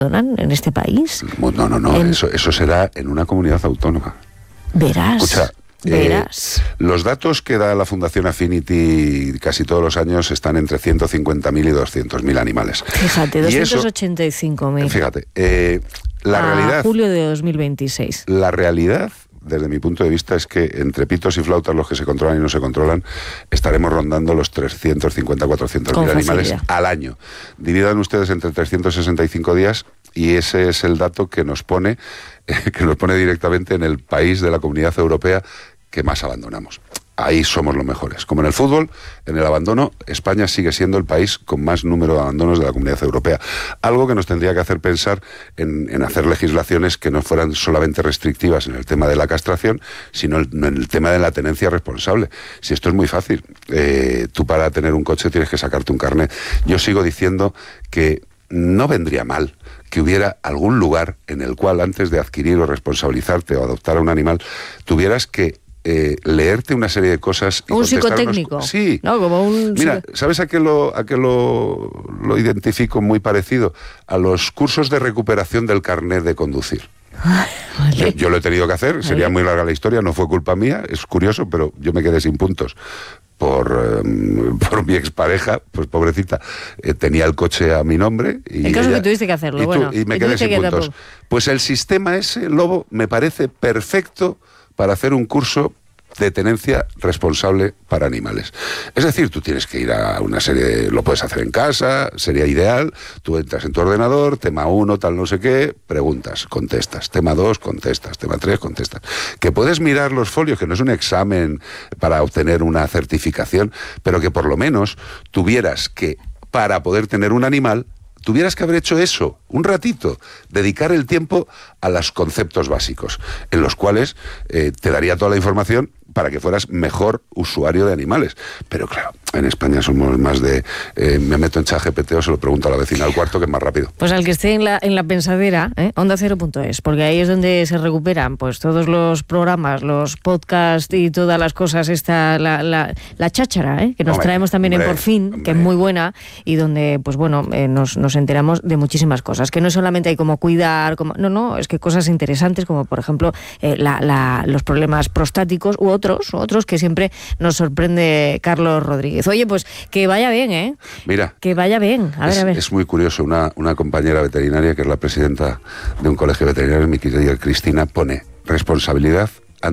en este país. No, eso será en una comunidad autónoma. Verás. Escucha, los datos que da la Fundación Affinity casi todos los años están entre 150.000 y 200.000 animales. Fíjate, 285.000. Fíjate, la realidad... julio de 2026. La realidad, desde mi punto de vista, es que entre pitos y flautas, los que se controlan y no se controlan, estaremos rondando los 350, 400.000 animales al año. Dividan ustedes entre 365 días y ese es el dato que nos pone directamente en el país de la Comunidad Europea que más abandonamos. Ahí somos los mejores. Como en el fútbol, en el abandono, España sigue siendo el país con más número de abandonos de la Comunidad Europea. Algo que nos tendría que hacer pensar en hacer legislaciones que no fueran solamente restrictivas en el tema de la castración, sino en el tema de la tenencia responsable. Si esto es muy fácil. Tú para tener un coche tienes que sacarte un carnet. Yo sigo diciendo que no vendría mal que hubiera algún lugar en el cual antes de adquirir o responsabilizarte o adoptar a un animal, tuvieras que leerte una serie de cosas y un psicotécnico. Sí. No, como un... Mira, ¿sabes a qué lo identifico muy parecido? A los cursos de recuperación del carnet de conducir. Vale. Yo lo he tenido que hacer, sería muy larga la historia, no fue culpa mía, es curioso, pero yo me quedé sin puntos. Por mi expareja, pues pobrecita, tenía el coche a mi nombre. Y el caso ella, que tuviste que hacerlo, y me quedé sin puntos. Pues el sistema ese, Lobo, me parece perfecto para hacer un curso de tenencia responsable para animales. Es decir, tú tienes que ir a una serie, lo puedes hacer en casa, sería ideal, tú entras en tu ordenador, tema 1, tal no sé qué, preguntas, contestas, tema 2, contestas, tema 3, contestas. Que puedes mirar los folios, que no es un examen para obtener una certificación, pero que por lo menos tuvieras que, para poder tener un animal, tuvieras que haber hecho eso, un ratito, dedicar el tiempo a los conceptos básicos, en los cuales te daría toda la información para que fueras mejor usuario de animales. Pero claro, en España somos más de... me meto en ChatGPT o se lo pregunto a la vecina al cuarto, que es más rápido. Pues al que esté en la pensadera, ondacero.es, porque ahí es donde se recuperan pues todos los programas, los podcasts y todas las cosas, la cháchara, que nos traemos también en Por Fin, que es muy buena, y donde, pues bueno, nos enteramos de muchísimas cosas, que no solamente hay como cuidar, no, es que cosas interesantes, como por ejemplo los problemas prostáticos u otros que siempre nos sorprende Carlos Rodríguez. Oye, pues que vaya bien, Mira, que vaya bien. A ver. Es muy curioso, una compañera veterinaria, que es la presidenta de un colegio veterinario, mi querida Cristina, pone responsabilidad